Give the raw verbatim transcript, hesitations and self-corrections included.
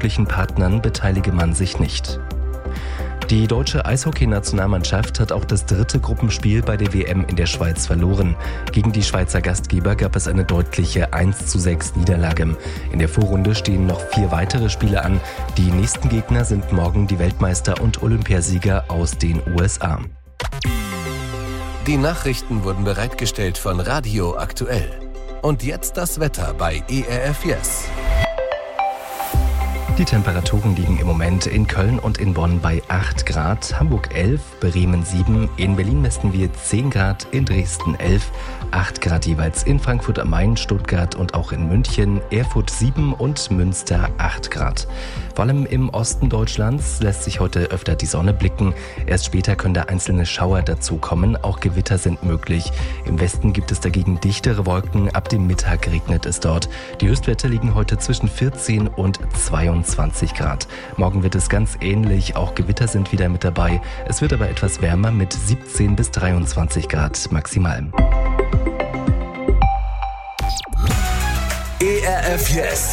möglichen Partnern beteilige man sich nicht. Die deutsche Eishockey-Nationalmannschaft hat auch das dritte Gruppenspiel bei der W M in der Schweiz verloren. Gegen die Schweizer Gastgeber gab es eine deutliche eins zu sechs Niederlage. In der Vorrunde stehen noch vier weitere Spiele an. Die nächsten Gegner sind morgen die Weltmeister und Olympiasieger aus den U S A. Die Nachrichten wurden bereitgestellt von Radio Aktuell. Und jetzt das Wetter bei E R F Yes. Die Temperaturen liegen im Moment in Köln und in Bonn bei acht Grad, Hamburg elf, Bremen sieben, in Berlin messen wir zehn Grad, in Dresden elf, acht Grad jeweils in Frankfurt am Main, Stuttgart und auch in München, Erfurt sieben und Münster acht Grad. Vor allem im Osten Deutschlands lässt sich heute öfter die Sonne blicken. Erst später können da einzelne Schauer dazukommen, auch Gewitter sind möglich. Im Westen gibt es dagegen dichtere Wolken, ab dem Mittag regnet es dort. Die Höchstwerte liegen heute zwischen vierzehn und zweiundzwanzig Grad. Morgen wird es ganz ähnlich, auch Gewitter sind wieder mit dabei. Es wird aber etwas wärmer mit siebzehn bis dreiundzwanzig Grad maximal. E R F Yes.